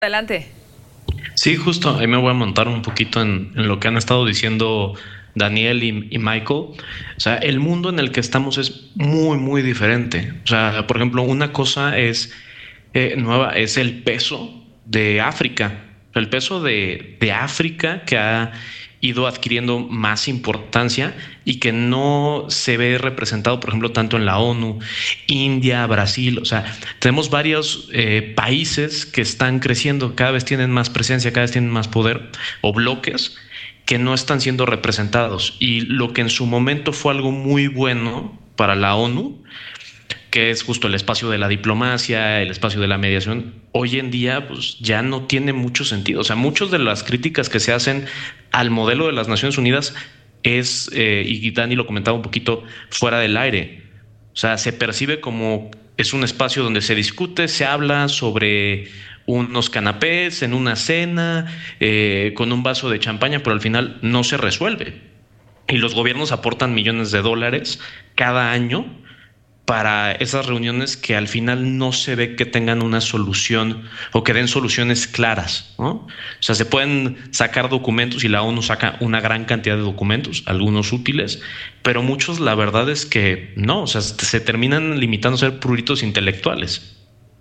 Adelante. Sí, justo, ahí me voy a montar un poquito en lo que han estado diciendo Daniel y Michael. O sea, el mundo en el que estamos es muy, muy diferente. O sea, por ejemplo, una cosa es nueva, es el peso de África. El peso de África que ha ido adquiriendo más importancia y que no se ve representado, por ejemplo, tanto en la ONU, India, Brasil. O sea, tenemos varios países que están creciendo, cada vez tienen más presencia, cada vez tienen más poder, o bloques que no están siendo representados. Y lo que en su momento fue algo muy bueno para la ONU, que es justo el espacio de la diplomacia, el espacio de la mediación, hoy en día pues ya no tiene mucho sentido. O sea, muchas de las críticas que se hacen al modelo de las Naciones Unidas es, y Dani lo comentaba un poquito fuera del aire, o sea, se percibe como es un espacio donde se discute, se habla sobre unos canapés en una cena, con un vaso de champaña, pero al final no se resuelve. Y los gobiernos aportan millones de dólares cada año para esas reuniones que al final no se ve que tengan una solución o que den soluciones claras, ¿no? O sea, se pueden sacar documentos y la ONU saca una gran cantidad de documentos, algunos útiles, pero muchos la verdad es que no, o sea, se terminan limitando a ser pruritos intelectuales.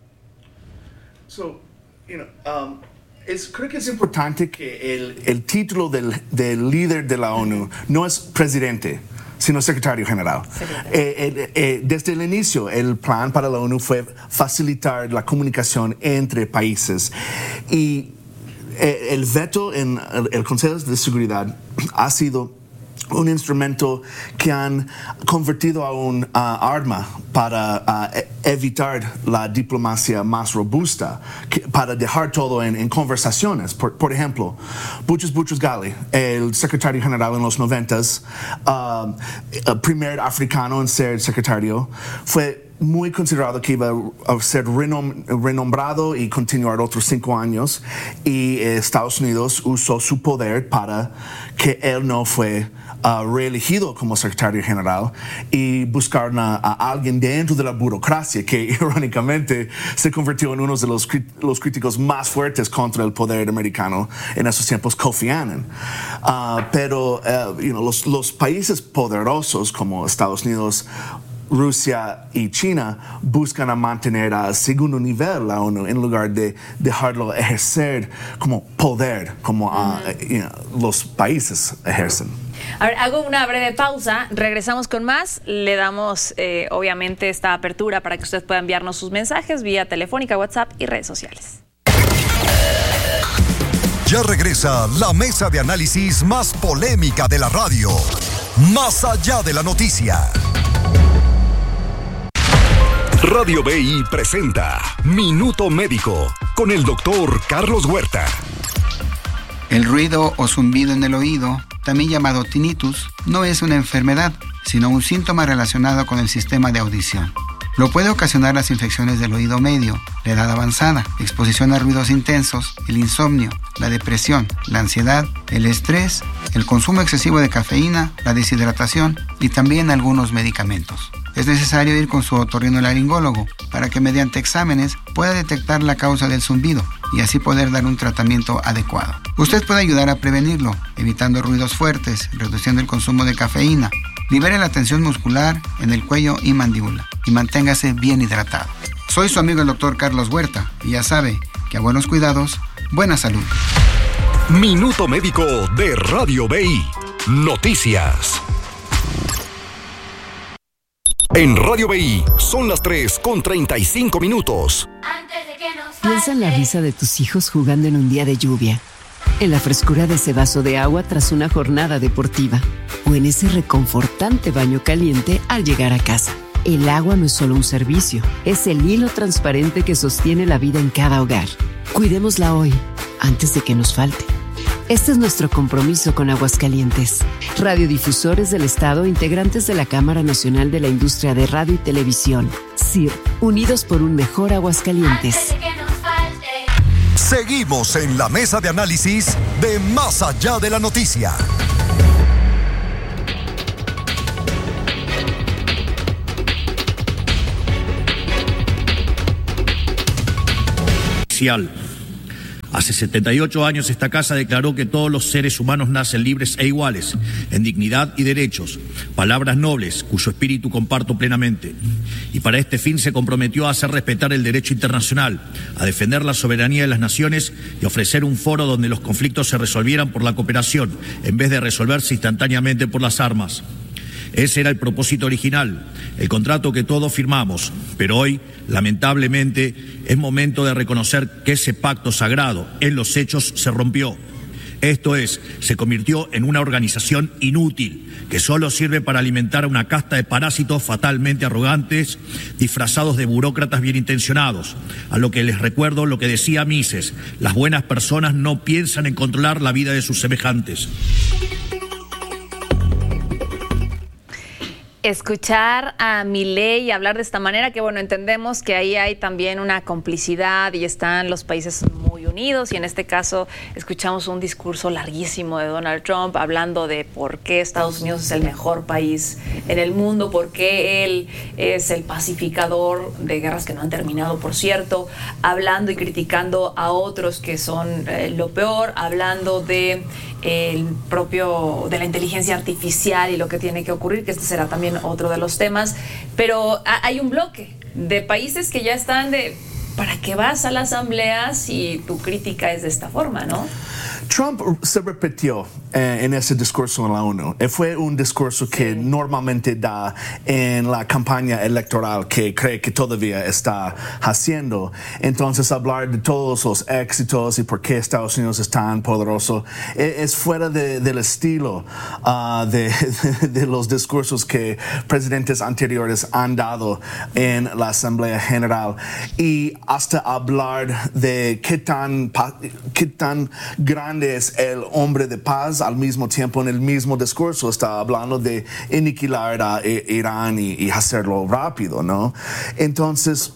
So, creo que es importante que el título del líder de la ONU no es presidente, sino secretario general. Desde el inicio, el plan para la ONU fue facilitar la comunicación entre países. Y el veto en el Consejo de Seguridad ha sido un instrumento que han convertido a un arma para evitar la diplomacia más robusta, para dejar todo en conversaciones. Por ejemplo, Boutros Ghali, el secretario general en los 90s, el primer africano en ser secretario, fue muy considerado que iba a ser renombrado y continuar otros 5 años, y Estados Unidos usó su poder para que él no fue reelegido como secretario general y buscaron a alguien dentro de la burocracia que irónicamente se convirtió en uno de los críticos más fuertes contra el poder americano en esos tiempos, Kofi Annan. Pero los países poderosos como Estados Unidos, Rusia y China buscan a mantener a segundo nivel la ONU en lugar de dejarlo ejercer como poder, como los países ejercen. A ver, hago una breve pausa, regresamos con más, le damos obviamente esta apertura para que usted pueda enviarnos sus mensajes vía telefónica, WhatsApp y redes sociales. Ya regresa la mesa de análisis más polémica de la radio, Más allá de la noticia. Radio BI presenta Minuto Médico con el doctor Carlos Huerta. El ruido o zumbido en el oído, también llamado tinnitus, no es una enfermedad, sino un síntoma relacionado con el sistema de audición. Lo puede ocasionar las infecciones del oído medio, la edad avanzada, exposición a ruidos intensos, el insomnio, la depresión, la ansiedad, el estrés, el consumo excesivo de cafeína, la deshidratación y también algunos medicamentos. Es necesario ir con su otorrinolaringólogo para que mediante exámenes pueda detectar la causa del zumbido y así poder dar un tratamiento adecuado. Usted puede ayudar a prevenirlo, evitando ruidos fuertes, reduciendo el consumo de cafeína, libere la tensión muscular en el cuello y mandíbula y manténgase bien hidratado. Soy su amigo el doctor Carlos Huerta y ya sabe que a buenos cuidados, buena salud. Minuto Médico de Radio BI. Noticias. En Radio BI son las 3:35. Piensa en la risa de tus hijos jugando en un día de lluvia, en la frescura de ese vaso de agua tras una jornada deportiva, o en ese reconfortante baño caliente al llegar a casa. El agua no es solo un servicio, es el hilo transparente que sostiene la vida en cada hogar. Cuidémosla hoy, antes de que nos falte. Este es nuestro compromiso con Aguascalientes. Radiodifusores del Estado, integrantes de la Cámara Nacional de la Industria de Radio y Televisión. CIR, unidos por un mejor Aguascalientes. Seguimos en la mesa de análisis de Más allá de la noticia. Hace 78 años esta casa declaró que todos los seres humanos nacen libres e iguales, en dignidad y derechos, palabras nobles cuyo espíritu comparto plenamente. Y para este fin se comprometió a hacer respetar el derecho internacional, a defender la soberanía de las naciones y ofrecer un foro donde los conflictos se resolvieran por la cooperación, en vez de resolverse instantáneamente por las armas. Ese era el propósito original, el contrato que todos firmamos, pero hoy, lamentablemente, es momento de reconocer que ese pacto sagrado en los hechos se rompió. Esto es, se convirtió en una organización inútil, que solo sirve para alimentar a una casta de parásitos fatalmente arrogantes, disfrazados de burócratas bien intencionados. A lo que les recuerdo lo que decía Mises: las buenas personas no piensan en controlar la vida de sus semejantes. Escuchar a Milei hablar de esta manera, que bueno, entendemos que ahí hay también una complicidad y están los países muy unidos, y en este caso escuchamos un discurso larguísimo de Donald Trump hablando de por qué Estados Unidos es el mejor país en el mundo, por qué él es el pacificador de guerras que no han terminado, por cierto, hablando y criticando a otros que son lo peor, hablando de de la inteligencia artificial y lo que tiene que ocurrir, que este será también otro de los temas, pero hay un bloque de países que ya están de ¿para qué vas a la asamblea si tu crítica es de esta forma, no? Trump se repitió en ese discurso en la ONU. Fue un discurso que normalmente da en la campaña electoral, que cree que todavía está haciendo. Entonces, hablar de todos los éxitos y por qué Estados Unidos es tan poderoso es fuera del estilo de los discursos que presidentes anteriores han dado en la Asamblea General. Y hasta hablar de qué tan grande es el hombre de paz, al mismo tiempo en el mismo discurso está hablando de aniquilar a Irán y hacerlo rápido, ¿no? Entonces,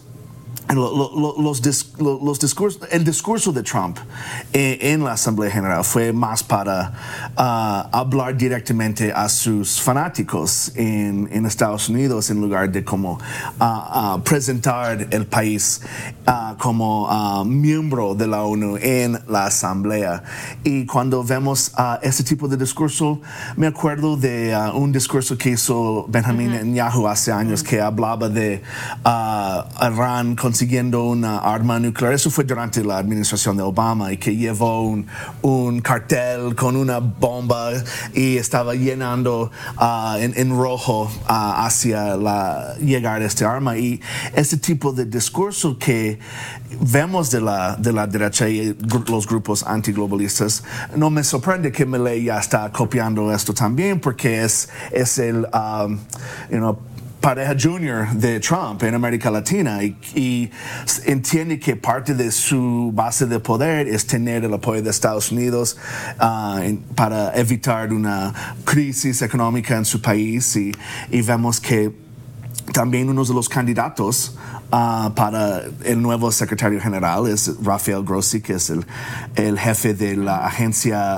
el discurso de Trump en la Asamblea General fue más para hablar directamente a sus fanáticos en Estados Unidos, en lugar de como presentar el país como miembro de la ONU en la Asamblea. Y cuando vemos ese tipo de discurso, me acuerdo de un discurso que hizo Benjamin Netanyahu hace años, que hablaba de Irán consiguiendo una arma nuclear. Eso fue durante la administración de Obama, y que llevó un cartel con una bomba y estaba llenando en rojo hacia llegar a este arma. Y ese tipo de discurso que vemos de la derecha y los grupos antiglobalistas, no me sorprende que Milei ya está copiando esto también, porque es el pareja junior de Trump en América Latina, y entiende que parte de su base de poder es tener el apoyo de Estados Unidos para evitar una crisis económica en su país, y vemos que también uno de los candidatos para el nuevo secretario general es Rafael Grossi, que es el jefe de la agencia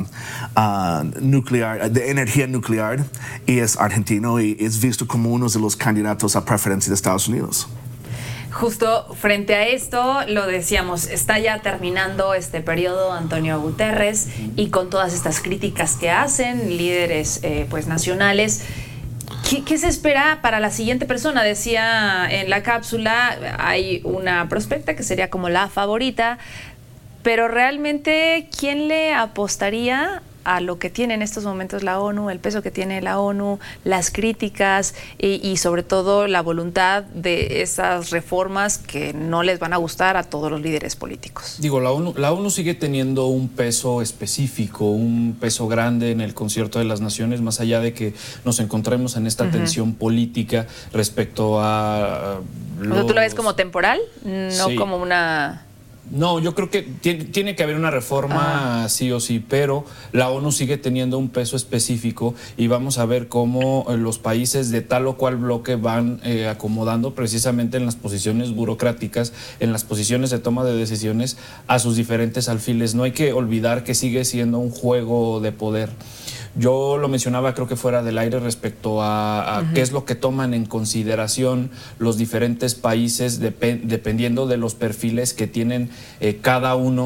nuclear, de energía nuclear, y es argentino, y es visto como uno de los candidatos a preferencia de Estados Unidos. Justo frente a esto, lo decíamos, está ya terminando este periodo Antonio Guterres, y con todas estas críticas que hacen líderes pues nacionales, ¿qué se espera para la siguiente persona? Decía en la cápsula, hay una prospecta que sería como la favorita, pero realmente, ¿quién le apostaría a lo que tiene en estos momentos la ONU, el peso que tiene la ONU, las críticas y sobre todo la voluntad de esas reformas que no les van a gustar a todos los líderes políticos? Digo, la ONU sigue teniendo un peso específico, un peso grande en el concierto de las naciones, más allá de que nos encontremos en esta tensión política respecto a ¿Tú lo ves como temporal? No, sí, como una... No, yo creo que tiene que haber una reforma sí o sí, pero la ONU sigue teniendo un peso específico, y vamos a ver cómo los países de tal o cual bloque van acomodando precisamente en las posiciones burocráticas, en las posiciones de toma de decisiones a sus diferentes alfiles. No hay que olvidar que sigue siendo un juego de poder. Yo lo mencionaba, creo que fuera del aire, respecto a qué es lo que toman en consideración los diferentes países dependiendo de los perfiles que tienen cada uno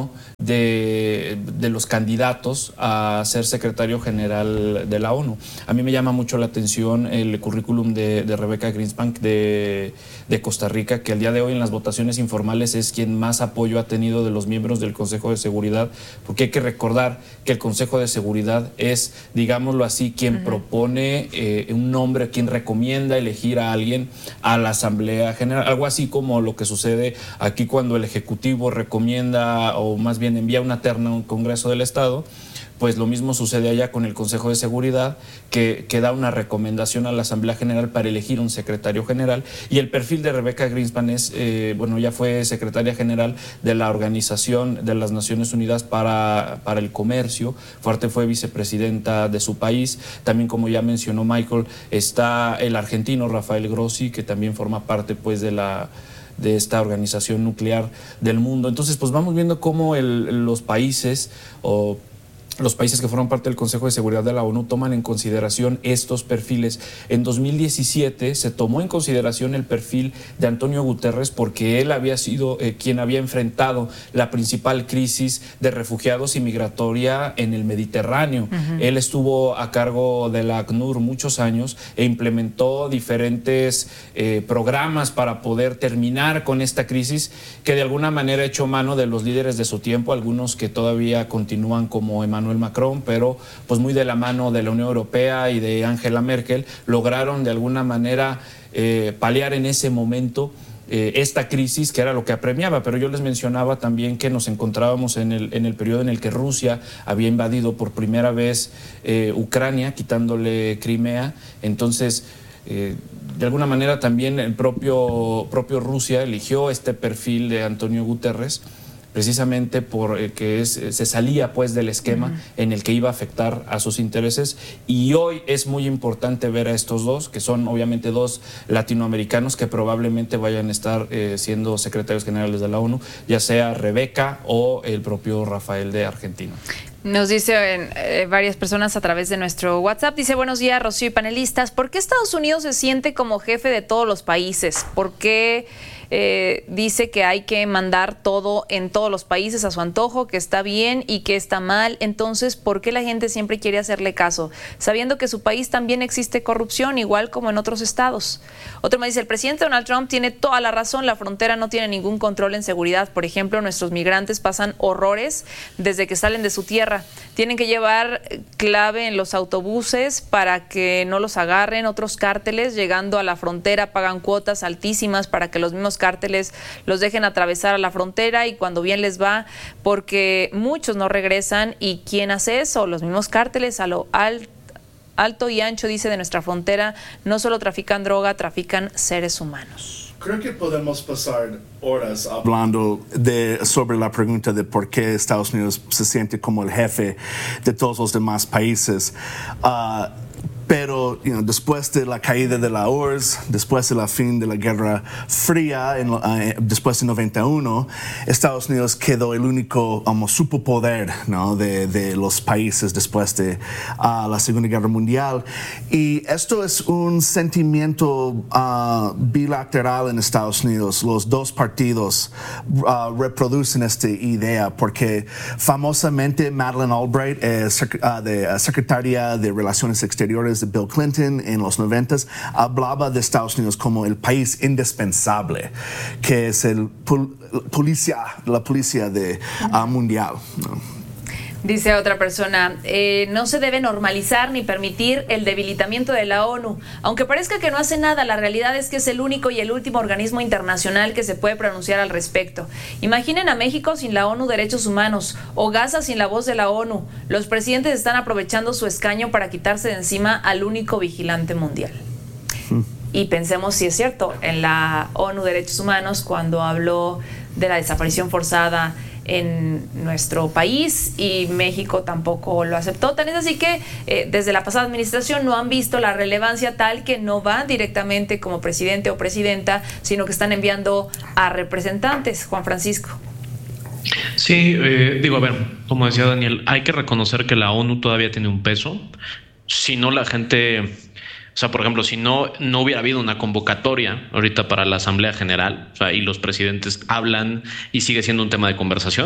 de los candidatos a ser secretario general de la ONU. A mí me llama mucho la atención el currículum de Rebecca Greenspan de Costa Rica, que al día de hoy en las votaciones informales es quien más apoyo ha tenido de los miembros del Consejo de Seguridad, porque hay que recordar que el Consejo de Seguridad es, digámoslo así, quien propone un nombre, quien recomienda elegir a alguien a la Asamblea General, algo así como lo que sucede aquí cuando el Ejecutivo recomienda o más bien envía una terna a un Congreso del Estado. Pues lo mismo sucede allá con el Consejo de Seguridad, que da una recomendación a la Asamblea General para elegir un secretario general. Y el perfil de Rebecca Greenspan es, ya fue secretaria general de la Organización de las Naciones Unidas para el Comercio. Fuerte fue vicepresidenta de su país. También, como ya mencionó Michael, está el argentino Rafael Grossi, que también forma parte pues de esta organización nuclear del mundo. Entonces, pues vamos viendo cómo los países que forman parte del Consejo de Seguridad de la ONU toman en consideración estos perfiles. En 2017 se tomó en consideración el perfil de Antonio Guterres porque él había sido quien había enfrentado la principal crisis de refugiados y migratoria en el Mediterráneo. Él estuvo a cargo de la ACNUR muchos años e implementó diferentes programas para poder terminar con esta crisis, que de alguna manera echó mano de los líderes de su tiempo, algunos que todavía continúan como Emmanuel Macron, pero pues muy de la mano de la Unión Europea y de Angela Merkel, lograron de alguna manera paliar en ese momento esta crisis, que era lo que apremiaba. Pero yo les mencionaba también que nos encontrábamos en el periodo en el que Rusia había invadido por primera vez Ucrania, quitándole Crimea. Entonces, de alguna manera también el propio Rusia eligió este perfil de Antonio Guterres, precisamente porque se salía pues del esquema en el que iba a afectar a sus intereses. Y hoy es muy importante ver a estos dos, que son obviamente dos latinoamericanos que probablemente vayan a estar siendo secretarios generales de la ONU, ya sea Rebeca o el propio Rafael de Argentina. Nos dicen varias personas a través de nuestro WhatsApp. Dice: buenos días, Rocío y panelistas. ¿Por qué Estados Unidos se siente como jefe de todos los países? ¿Por qué dice que hay que mandar todo en todos los países a su antojo, que está bien y que está mal? Entonces, ¿por qué la gente siempre quiere hacerle caso, sabiendo que en su país también existe corrupción, igual como en otros estados? Otro me dice: el presidente Donald Trump tiene toda la razón, la frontera no tiene ningún control en seguridad. Por ejemplo, nuestros migrantes pasan horrores desde que salen de su tierra. Tienen que llevar clave en los autobuses para que no los agarren otros cárteles. Llegando a la frontera pagan cuotas altísimas para que los mismos cárteles los dejen atravesar a la frontera, y cuando bien les va, porque muchos no regresan. ¿Y quién hace eso? Los mismos cárteles a lo alto y ancho, dice, de nuestra frontera. No solo trafican droga, trafican seres humanos. Creo que podemos pasar horas hablando sobre la pregunta de por qué Estados Unidos se siente como el jefe de todos los demás países. Pero después de la caída de la URSS, después de la fin de la Guerra Fría, después de 91, Estados Unidos quedó el único superpoder, ¿no?, de los países después de la Segunda Guerra Mundial. Y esto es un sentimiento bilateral en Estados Unidos. Los dos partidos reproducen esta idea porque famosamente Madeleine Albright, secretaria de Relaciones Exteriores de Bill Clinton en los 90s, hablaba de Estados Unidos como el país indispensable, que es la policía mundial, ¿no? Dice otra persona: no se debe normalizar ni permitir el debilitamiento de la ONU. Aunque parezca que no hace nada, la realidad es que es el único y el último organismo internacional que se puede pronunciar al respecto. Imaginen a México sin la ONU Derechos Humanos, o Gaza sin la voz de la ONU. Los presidentes están aprovechando su escaño para quitarse de encima al único vigilante mundial. Y pensemos si es cierto, en la ONU Derechos Humanos, cuando habló de la desaparición forzada en nuestro país, y México tampoco lo aceptó. Tan es así que desde la pasada administración no han visto la relevancia tal que no van directamente como presidente o presidenta, sino que están enviando a representantes. Juan Francisco. Sí, a ver, como decía Daniel, hay que reconocer que la ONU todavía tiene un peso. Si no, la gente... O sea, por ejemplo, si no hubiera habido una convocatoria ahorita para la Asamblea General, o sea, y los presidentes hablan y sigue siendo un tema de conversación,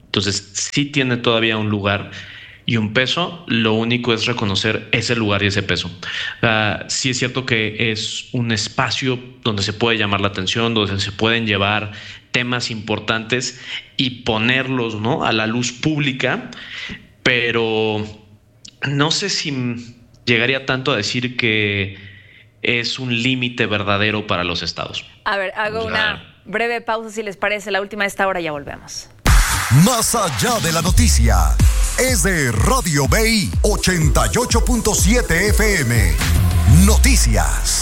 Entonces sí tiene todavía un lugar y un peso. Lo único es reconocer ese lugar y ese peso. Sí es cierto que es un espacio donde se puede llamar la atención, donde se pueden llevar temas importantes y ponerlos, ¿no?, a la luz pública, pero no sé si llegaría tanto a decir que es un límite verdadero para los estados. A ver, hago una breve pausa, si les parece, la última de esta hora, ya volvemos. Más allá de la noticia, es de Radio BI 88.7 FM. Noticias.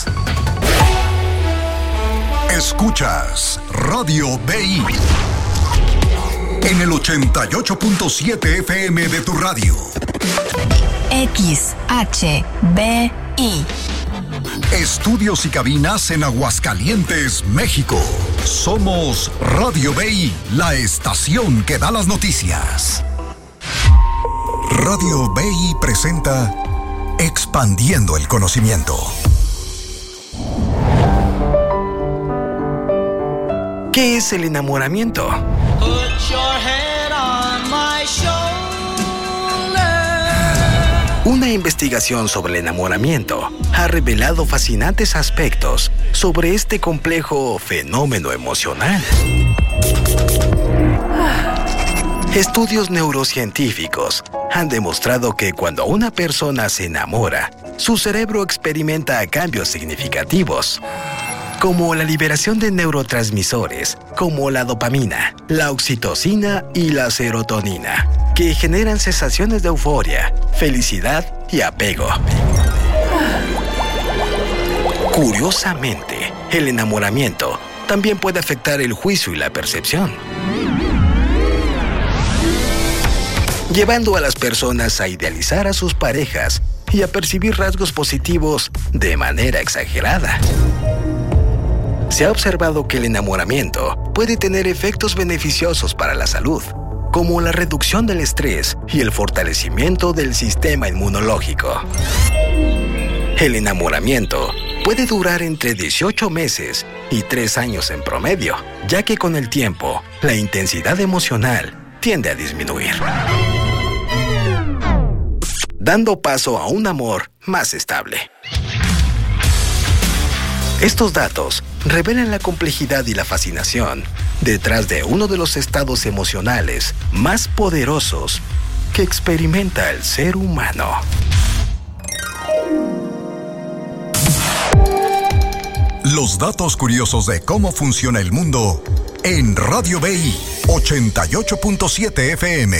Escuchas Radio BI en el 88.7 FM de tu radio. XHBI. Estudios y cabinas en Aguascalientes, México. Somos Radio BI, la estación que da las noticias. Radio BI presenta Expandiendo el Conocimiento. ¿Qué es el enamoramiento? Una investigación sobre el enamoramiento ha revelado fascinantes aspectos sobre este complejo fenómeno emocional. Estudios neurocientíficos han demostrado que cuando una persona se enamora, su cerebro experimenta cambios significativos, como la liberación de neurotransmisores, como la dopamina, la oxitocina y la serotonina, que generan sensaciones de euforia, felicidad y apego. Curiosamente, el enamoramiento también puede afectar el juicio y la percepción, llevando a las personas a idealizar a sus parejas y a percibir rasgos positivos de manera exagerada. Se ha observado que el enamoramiento puede tener efectos beneficiosos para la salud, como la reducción del estrés y el fortalecimiento del sistema inmunológico. El enamoramiento puede durar entre 18 meses y 3 años en promedio, ya que con el tiempo, la intensidad emocional tiende a disminuir, dando paso a un amor más estable. Estos datos revelan la complejidad y la fascinación detrás de uno de los estados emocionales más poderosos que experimenta el ser humano. Los datos curiosos de cómo funciona el mundo en Radio BI 88.7 FM.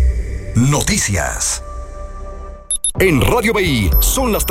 Noticias. En Radio BI son las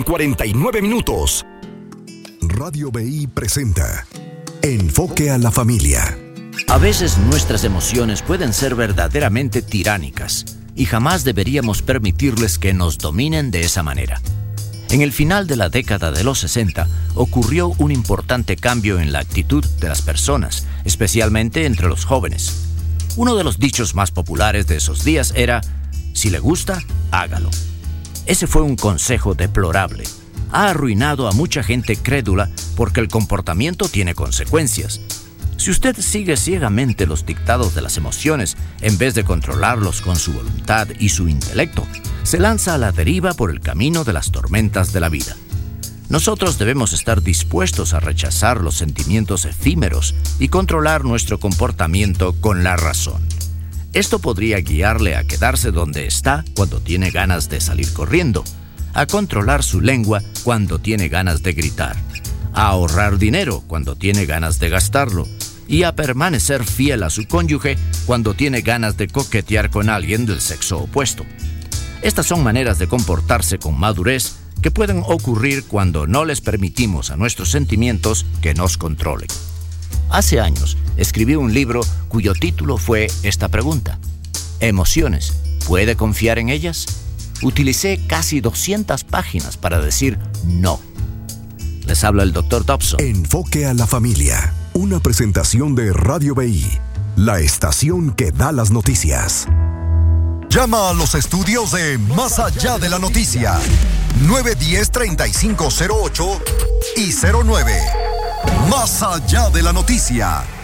3:49. Radio BI presenta Enfoque a la Familia. A veces nuestras emociones pueden ser verdaderamente tiránicas y jamás deberíamos permitirles que nos dominen de esa manera. En el final de la década de los 60 ocurrió un importante cambio en la actitud de las personas, especialmente entre los jóvenes. Uno de los dichos más populares de esos días era: si le gusta, hágalo. Ese fue un consejo deplorable. Ha arruinado a mucha gente crédula porque el comportamiento tiene consecuencias. Si usted sigue ciegamente los dictados de las emociones en vez de controlarlos con su voluntad y su intelecto, se lanza a la deriva por el camino de las tormentas de la vida. Nosotros debemos estar dispuestos a rechazar los sentimientos efímeros y controlar nuestro comportamiento con la razón. Esto podría guiarle a quedarse donde está cuando tiene ganas de salir corriendo, a controlar su lengua cuando tiene ganas de gritar, a ahorrar dinero cuando tiene ganas de gastarlo y a permanecer fiel a su cónyuge cuando tiene ganas de coquetear con alguien del sexo opuesto. Estas son maneras de comportarse con madurez que pueden ocurrir cuando no les permitimos a nuestros sentimientos que nos controlen. Hace años escribí un libro cuyo título fue esta pregunta: ¿emociones? ¿Puede confiar en ellas? Utilicé casi 200 páginas para decir no. Les habla el Dr. Dobson. Enfoque a la Familia, una presentación de Radio BI, la estación que da las noticias. Llama a los estudios de Más Allá de la Noticia, 910-3508 y 09. Más Allá de la Noticia.